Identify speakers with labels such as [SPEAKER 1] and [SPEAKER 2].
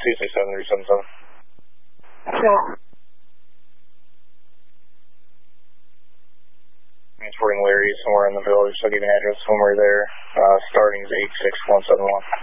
[SPEAKER 1] 267-377.
[SPEAKER 2] Yeah.
[SPEAKER 1] Transporting Larry somewhere in the village, so I'll give you an address somewhere there. Starting is 86171.